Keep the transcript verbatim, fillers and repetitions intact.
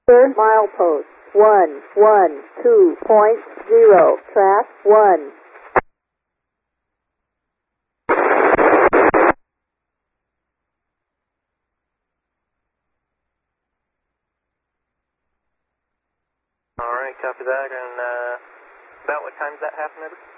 Third milepost, one, one, two point zero, track one. All right, copy that. And uh, about what time does that happen, Edward?